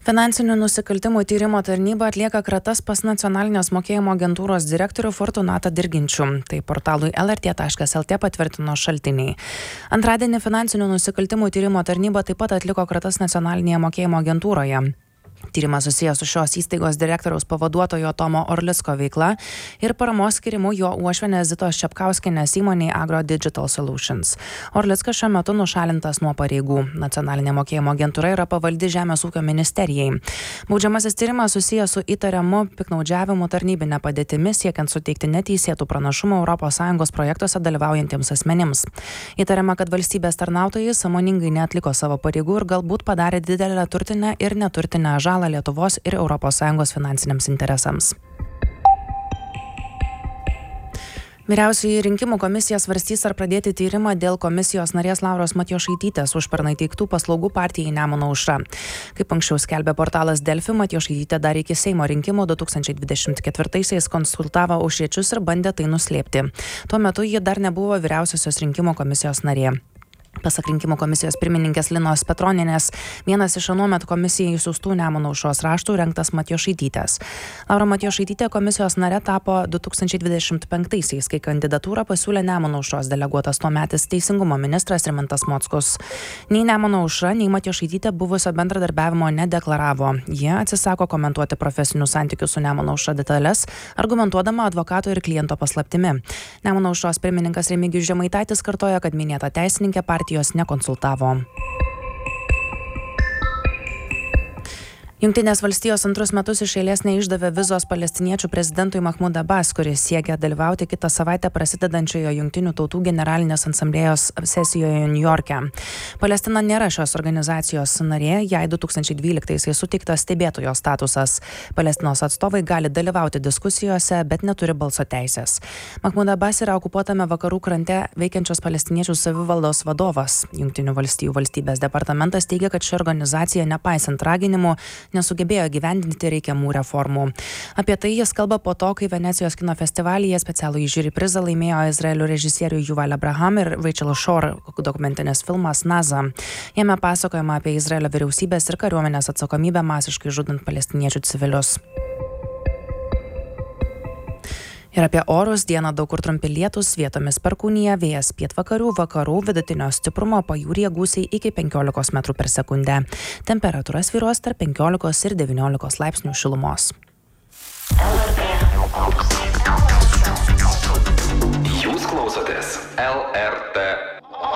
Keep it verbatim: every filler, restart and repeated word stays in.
Finansinių nusikaltimų tyrimo tarnyba atlieka kratas pas nacionalinės mokėjimo agentūros direktorių Fortunatą Dirginčių. Tai portalui L R T taškas L T patvirtino šaltiniai. Antradienį finansinių nusikaltimų tyrimo tarnyba taip pat atliko kratas nacionalinėje mokėjimo agentūroje. Tyrimas susijęs su šios įstaigos direktoriaus pavaduotojo Tomo Orlicko veikla ir paramos skirimu jo uošvienės Zitos Čepkauskienės įmonei Agro Digital Solutions. Orlickas šiuo metu nušalintas nuo pareigų. Nacionalinė mokėjimo agentūra yra pavaldi Žemės ūkio ministerijai. Baudžiamasis tyrimas susijęs su įtariamu piktnaudžiavimu tarnybinė padėtimi siekiant suteikti neteisėtų pranašumų Europos Sąjungos projektuose dalyvaujantiems asmenims. Įtariama, kad valstybės tarnautojai sąmoningai neatliko savo pareigų ir galbūt padarė didelę turtinę ir neturtinę žalą Lietuvos ir Europos Sąjungos finansiniams interesams. Vyriausioji rinkimų komisija svarstys, ar pradėti tyrimą dėl komisijos narės Lauros Matjošaitytės užpernai teiktų paslaugų partijai Nemuno aušra. Kaip anksčiau skelbė portalas Delfi, Matjošaitytė dar iki Seimo rinkimų du tūkstančiai dvidešimt ketvirtaisiais konsultavo aušriečius ir bandė tai nuslėpti. Tuo metu ji dar nebuvo vyriausiosios rinkimų komisijos narė. Pasak rinkimų komisijos pirmininkės Linos Petronienės, vienas iš anuomet komisijai siųstų Nemuno aušros raštų rengtas Matjošaitytės. Laura Matjošaitytė komisijos nare tapo du tūkstančiai dvidešimt penktaisiais, kai kandidatūrą pasiūlė Nemuno aušros deleguotas tuometis teisingumo ministras Rimantas Mockus. Nei Nemuno aušra, nei Matjošaitytė buvusio bendradarbiavimo nedeklaravo. Jie atsisako komentuoti profesinių santykių su Nemuno aušra detalės, argumentuodama advokato ir kliento paslaptimi. Nemuno aušros pirmininkas Remigijus Žemaitaitis kartoja, kad minėta teisininkė partijos nekonsultavo. Jungtinės valstijos antrus metus iš eilės neišdavė vizos palestiniečių prezidentui Mahmud Abbas, kuris siekia dalyvauti kitą savaitę prasidedančioje Jungtinių tautų generalinės asamblėjos sesijoje Niujorke. Palestina nėra šios organizacijos narė, jai du tūkstančiai dvyliktaisiais suteiktas stebėtojo statusas. Palestinos atstovai gali dalyvauti diskusijose, bet neturi balso teisės. Mahmud Abbas yra okupuotame vakarų krante veikiančios palestiniečių savivaldos vadovas. Jungtinių valstijų valstybės departamentas teigia, kad ši organizacija, nepaisant raginimų, nesugebėjo gyvendinti reikiamų reformų. Apie tai jis kalba po to, kai Venecijos kino festivalyje specialųjį žiuri prizą laimėjo Izraelio režisierių Yuval Abraham ir Rachel Shore dokumentinis filmas Naza. Jame pasakojama apie Izraelio vyriausybės ir kariuomenės atsakomybę masiškai žudant palestiniečių civilius. Ir apie orus. Dieną daug kur trumpi lietūs, vietomis perkūnija, vėjas pietvakarių, vakarų, vidutinio stiprumo, pajūryje gūsiai iki penkiolikos metrų per sekundę. Temperatūra svyruos tarp penkiolikos ir devyniolikos laipsnių šilumos. Jūs klausotės L R T